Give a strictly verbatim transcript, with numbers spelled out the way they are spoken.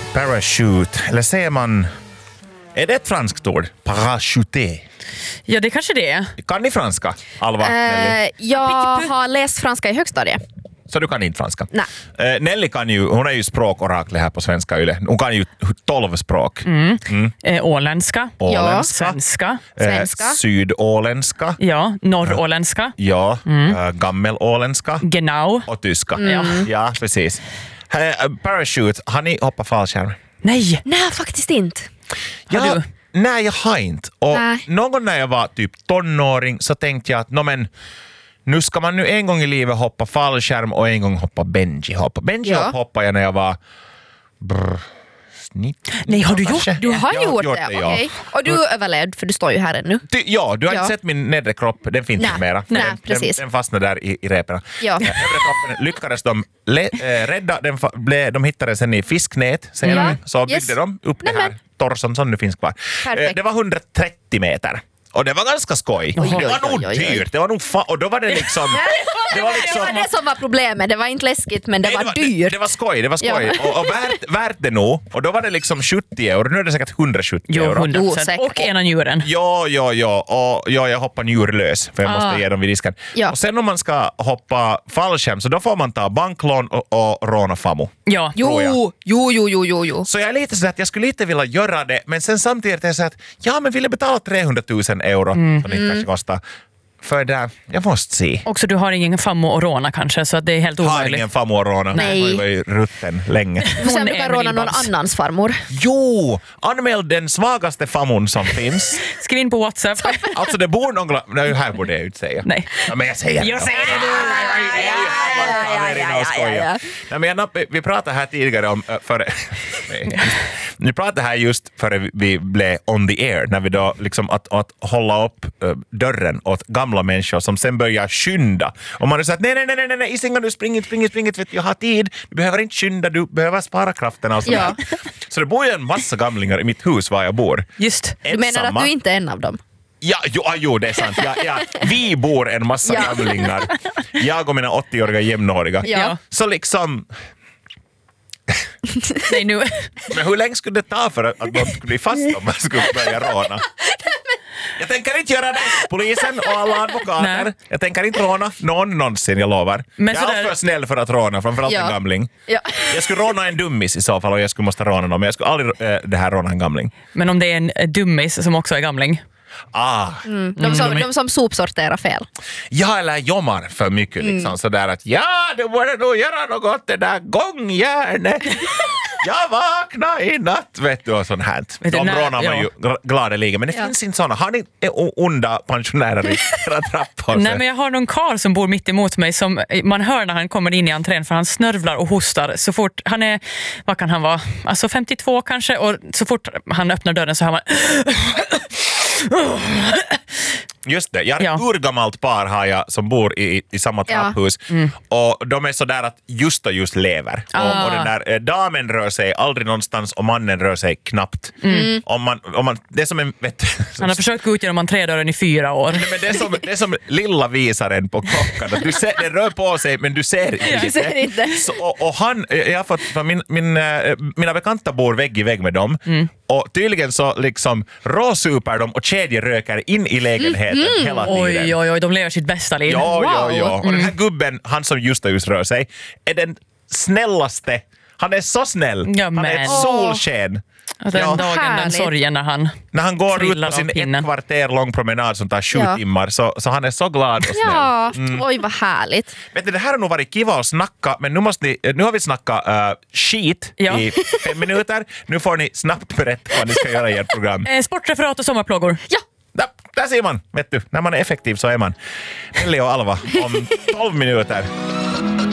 Parachute, eller säger man... Är det ett franskt ord? Parachuté. Ja, det kanske det är. Kan ni franska, Alva? Uh, Nelly? jag har läst franska i högstadiet. Så du kan inte franska? Nej. Uh, Nelly kan ju, hon är ju språkoraklet här på Svenska Yle. Hon kan ju tolv språk. Mm. Mm. Eh, åländska. Åländska. Svenska. Svenska. Eh, sydåländska. Ja, norråländska. Ja, mm. uh, gammelåländska. Genau. Och tyska. Mm. Ja, precis. Uh, parachute, har ni hoppat fallskärm? Nej. Nej, faktiskt inte. Har Ja, du? nej, jag har inte. Och Nej. någon när jag var typ tonåring så tänkte jag att no, men, nu ska man nu en gång i livet hoppa fallskärm och en gång hoppa bungee hopp. Bungee hopp Ja. hoppade jag när jag var brr, nittio, Nej, har du gjort kanske? Du har Jag gjort, gjort det, det, ja. okej. Och du överlevde, för du står ju här ännu. Du, ja, du har Ja. inte sett min nedre kropp, den finns Nej. inte mera. Nej, den, precis. Den, den fastnade där i, i reporna. Ja. Övre kroppen lyckades de le, äh, rädda, den fa, ble, de hittade sen i fisknät senare, Mm. så byggde Yes. de upp Nej, det här men. torson som nu finns kvar. Perfekt. Eh, det var hundratrettio meter. Och det var ganska skoj. Oj, det oj, var oj, nog oj, oj. dyrt. Det var nog fa- och då var det liksom... det var Det liksom... var det som var problemet. Det var inte läskigt, men det Nej, var det, dyrt. det, det var skoj, det var skoj. Ja. Och, och värt, värt det nog. Och då var det liksom sjuttio euro. Nu är det säkert hundrasjuttio Jo, euro. hundra Jo, procent. säkert. Och ena njuren. Ja, ja, ja. Och ja, jag hoppar njurlös för jag Ah. måste ge dem vid disken. Ja. Och sen om man ska hoppa fallskärm så då får man ta banklån och, och råna famo. Ja. tror jag. Jo, jo, jo, jo, jo, jo. Så jag är lite så att jag skulle lite vilja göra det, men sen samtidigt är jag så att ja, men vill jag betala trehundratusen euro Mm. som det kanske kostar för det, jag måste se. Också du har ingen fammo att råna kanske, så att det är helt Har omöjligt. ingen farmor att råna. Nej. Jag var ju rutten länge. Du får se om du är kan råna min någon boss. annans farmor. Jo, anmäl den svagaste famon som finns. Skriv in på WhatsApp. Alltså det bor någon... gla- Nej, här borde jag inte säga. Nej. Ja, men jag säger Jag det. säger det. Ja, ja, ja, ja, ja. Nej, men jag, vi pratade här tidigare om... äh, Före, vi pratade här just före vi blev on the air, när vi då liksom att, att hålla upp äh, dörren åt gamla människor som sen börjar skynda. Och man är så att nej, nej, nej, nej, nej, Isinga, du springer, springer, springer, vet du, jag har tid. Du behöver inte skynda, du behöver spara kraften och sådär. Ja. Så det bor ju en massa gamlingar i mitt hus var jag bor. Just. Du menar Ensamma. att du inte är en av dem? Ja, jo, ah, jo, det är sant. Ja, ja. Vi bor en massa Ja. gamlingar. Jag och mina åttioåriga jämnåriga. Ja. Så liksom... Nej, nu. Men hur länge skulle det ta för att de skulle bli fast om man skulle börja råna? Jag tänker inte göra det. Polisen och alla advokater. Nej. Jag tänker inte råna någon någonsin, jag lovar. Men jag är sådär- för snäll för att råna, framförallt Ja. en gamling. Ja. Jag skulle råna en dummis i så fall och jag skulle måste råna någon, men jag skulle aldrig äh, det här råna en gamling. Men om det är en eh, dummis som också är gamling. Ah. Mm. De, som, de som sopsorterar fel. Ja, eller jommar för mycket liksom Mm. sådär att ja, du borde nog göra något det där gångjärnet. Jag vaknade i natt, vet du, och sånt här. Vet du, De när- rånar man ja. ju gl- gladeligen, men det Ja. finns inte såna. Har ni o- onda pensionärer i era trappor? Nej, men jag har någon karl som bor mitt emot mig som man hör när han kommer in i entrén, för han snörvlar och hostar så fort han är, vad kan han vara, alltså femtiotvå kanske, och så fort han öppnar dörren så hör man Just det, jag har Ja. ett urgammalt par har jag, som bor i, i samma Ja. trapphus och de är sådär att just och just lever. Ah. Och, och den där eh, damen rör sig aldrig någonstans och mannen rör sig knappt. Om man, om man, det är som en... Vet, han har försökt gå ut genom entrédörren i fyra år. Nej, men det, är som, det är som lilla visaren på klockan. Du ser, det rör på sig men du ser inte. Du ser inte. Så, och, och han, jag har fått, för min, min, äh, mina bekanta bor vägg i vägg med dem. Och tydligen så liksom råsuper de och kedjeröker in i lägenheten hela tiden. Oj, oj, oj, de lever sitt bästa liv. Ja, ja, Wow. ja. Och den här gubben, han som just och just rör sig, är den snällaste. Han är så snäll. Ja, han är men. ett solsken. Och den Ja. dagen, den Härligt. sorgen när han När han går ut trillar på sin av ett pinnen. kvarter lång promenad som tar sju Ja. timmar så, så han är så glad och snäll. Ja, oj vad härligt. Vet du, det här har nog varit kiva att snacka, men nu, måste ni, nu har vi snackat uh, skit Ja. i fem minuter. Nu får ni snabbt berätta vad ni ska göra i ert program. Eh, sportreferat och sommarplågor. Ja, Där, där ser man, vet du. När man är effektiv så är man. Nelly och Alva om tolv minuter.